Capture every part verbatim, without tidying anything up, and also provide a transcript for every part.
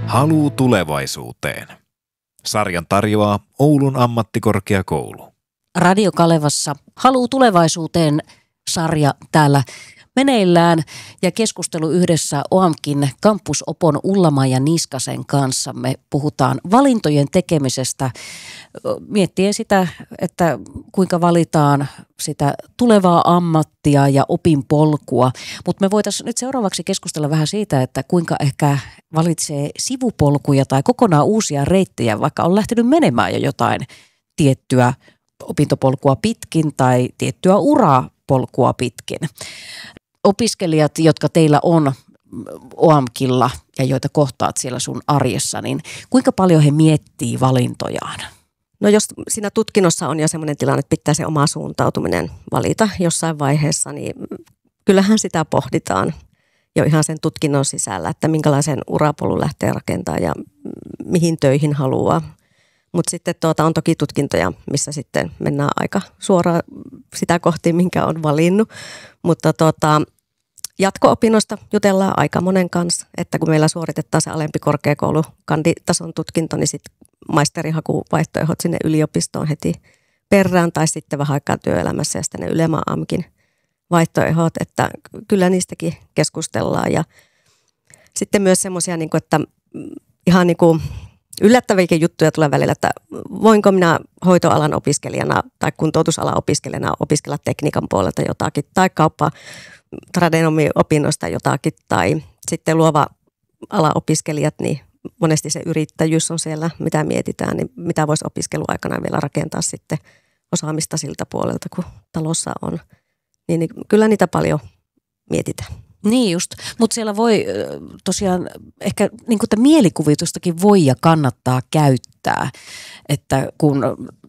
Haluu tulevaisuuteen. Sarjan tarjoaa Oulun ammattikorkeakoulu. Radio Kalevassa Haluu tulevaisuuteen -sarja täällä meneillään ja keskustelu yhdessä O A M K:n kampusopon Ulla-Maija Niskasen kanssa. Me puhutaan valintojen tekemisestä, miettien sitä, että kuinka valitaan sitä tulevaa ammattia ja opinpolkua. Mutta me voitaisiin nyt seuraavaksi keskustella vähän siitä, että kuinka ehkä valitsee sivupolkuja tai kokonaan uusia reittejä, vaikka on lähtenyt menemään jo jotain tiettyä opintopolkua pitkin tai tiettyä urapolkua pitkin. Opiskelijat, jotka teillä on O A M K:lla ja joita kohtaat siellä sun arjessa, niin kuinka paljon he miettii valintojaan? No jos siinä tutkinnossa on jo semmoinen tilanne, että pitää se oma suuntautuminen valita jossain vaiheessa, niin kyllähän sitä pohditaan jo ihan sen tutkinnon sisällä, että minkälaisen urapolun lähtee rakentamaan ja mihin töihin haluaa. Mutta sitten tuota, on toki tutkintoja, missä sitten mennään aika suoraan sitä kohti, minkä on valinnut. Mutta tuota, jatko-opinnoista jutellaan aika monen kanssa, että kun meillä suoritetaan se alempi korkeakoulu kanditason tutkinto, niin sitten maisterihakuvaihtoehdot sinne yliopistoon heti perään tai sitten vähän aikaa työelämässä ja sitten ne ylemmän A M K:n vaihtoehdot, että kyllä niistäkin keskustellaan. Ja sitten myös semmoisia, että ihan niin kuin yllättäviäkin juttuja tulee välillä, että voinko minä hoitoalan opiskelijana tai kuntoutusalan opiskelijana opiskella tekniikan puolelta jotakin tai kauppa tradenomi-opinnoista jotakin tai sitten luova ala opiskelijat, niin monesti se yrittäjyys on siellä, mitä mietitään, niin mitä voisi opiskeluaikana vielä rakentaa sitten osaamista siltä puolelta, kun talossa on. Niin, niin kyllä niitä paljon mietitään. Niin just, mutta siellä voi tosiaan ehkä niin kuin mielikuvitustakin voi ja kannattaa käyttää, että kun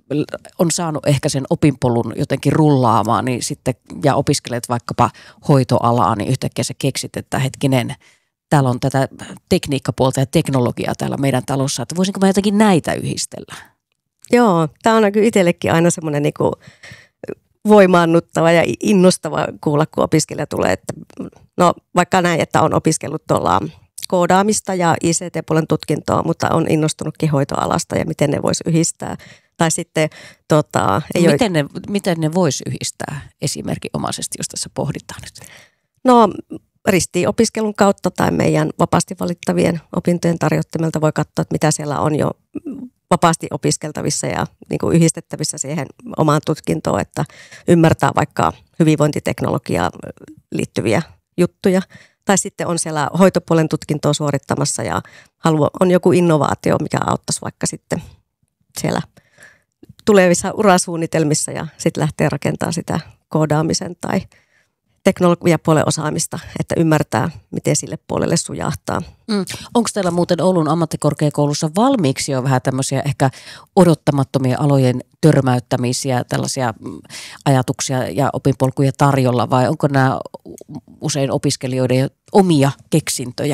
on saanut ehkä sen opinpolun jotenkin rullaamaan niin sitten, ja opiskelet vaikkapa hoitoalaa, niin yhtäkkiä sä keksit, että hetkinen, täällä on tätä tekniikkapuolta ja teknologiaa täällä meidän talossa, että voisinko mä jotenkin näitä yhdistellä? Joo, tämä on kyllä itsellekin aina semmoinen niin kuin voimaannuttava ja innostava kuulla, kun opiskelija tulee, että no vaikka näin, että on opiskellut tuolla koodaamista ja I C T-puolen tutkintoa, mutta on innostunutkin hoitoalasta ja miten ne voisi yhdistää. Tai sitten tota, ei miten, ole... ne, miten ne voisi yhdistää esimerkinomaisesti, jos tässä pohditaan nyt? No risti-opiskelun kautta tai meidän vapaasti valittavien opintojen tarjottimelta voi katsoa, että mitä siellä on jo vapaasti opiskeltavissa ja niin kuin yhdistettävissä siihen omaan tutkintoon, että ymmärtää vaikka hyvinvointiteknologiaan liittyviä juttuja. Tai sitten on siellä hoitopuolen tutkintoa suorittamassa ja haluaa, on joku innovaatio, mikä auttaisi vaikka sitten siellä tulevissa urasuunnitelmissa ja sitten lähtee rakentamaan sitä koodaamisen tai teknologiapuolen osaamista, että ymmärtää, miten sille puolelle sujahtaa. Mm. Onko teillä muuten Oulun ammattikorkeakoulussa valmiiksi jo vähän tämmöisiä ehkä odottamattomia alojen törmäyttämisiä, tällaisia ajatuksia ja opinpolkuja tarjolla, vai onko nämä usein opiskelijoiden omia keksintöjä?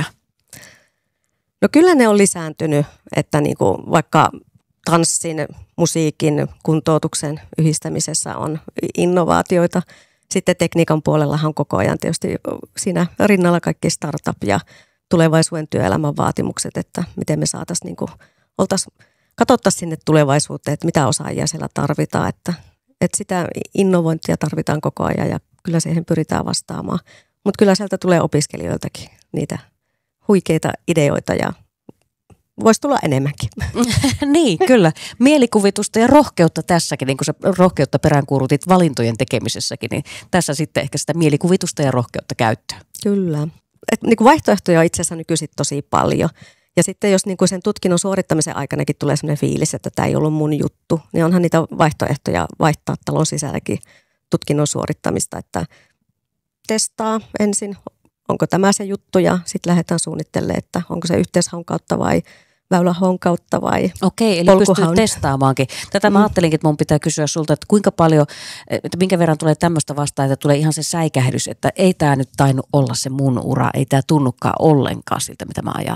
No kyllä ne on lisääntynyt, että niinku vaikka tanssin, musiikin, kuntoutuksen yhdistämisessä on innovaatioita. Sitten tekniikan puolellahan on koko ajan tietysti siinä rinnalla kaikki startup ja tulevaisuuden työelämän vaatimukset, että miten me saataisiin, niin kuin, oltaisiin, katsottaisiin sinne tulevaisuuteen, että mitä osaajia siellä tarvitaan, että, että sitä innovointia tarvitaan koko ajan ja kyllä siihen pyritään vastaamaan. Mutta kyllä sieltä tulee opiskelijoiltakin niitä huikeita ideoita ja voisi tulla enemmänkin. Niin, kyllä. Mielikuvitusta ja rohkeutta tässäkin, niin kuin sä rohkeutta peräänkuulutit valintojen tekemisessäkin, niin tässä sitten ehkä sitä mielikuvitusta ja rohkeutta käyttöön. Kyllä. Et, niin kuin vaihtoehtoja on itse asiassa nykyisin tosi paljon. Ja sitten jos niin kuin sen tutkinnon suorittamisen aikanakin tulee sellainen fiilis, että tämä ei ollut mun juttu, niin onhan niitä vaihtoehtoja vaihtaa talon sisälläkin tutkinnon suorittamista, että testaa ensin, onko tämä se juttu ja sitten lähdetään suunnittelemaan, että onko se yhteishaun kautta vai väylähaun kautta vai Okei, eli polkuhaun. pystyy testaamaankin. Tätä mä ajattelinkin, että mun pitää kysyä sulta, että kuinka paljon, että minkä verran tulee tämmöistä vastaan, että tulee ihan se säikähdys, että ei tämä nyt tainnut olla se mun ura, ei tämä tunnukaan ollenkaan siltä, mitä mä ajattelin.